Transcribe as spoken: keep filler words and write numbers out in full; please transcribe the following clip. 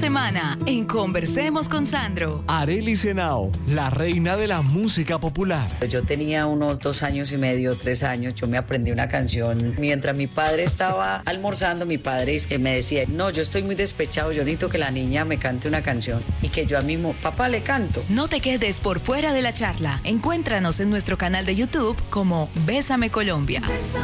semana en Conversemos con Sandro. Arelis Henao, la reina de la música popular. Yo tenía unos dos años y medio, tres años, yo me aprendí una canción. Mientras mi padre estaba almorzando, mi padre es que me decía, no, yo estoy muy despechado, yo necesito que la niña me cante una canción. Y que yo a mi papá le canto. No te quedes por fuera de la charla. Encuéntranos en nuestro canal de YouTube como Bésame Colombia.